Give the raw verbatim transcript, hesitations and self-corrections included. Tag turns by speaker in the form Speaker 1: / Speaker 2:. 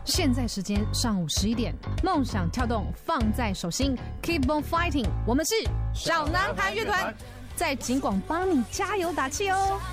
Speaker 1: 现在时间上午十一点，梦想跳动放在手心 ，Keep on fighting， 我们是小男孩乐团，在景广帮你加油打气哦。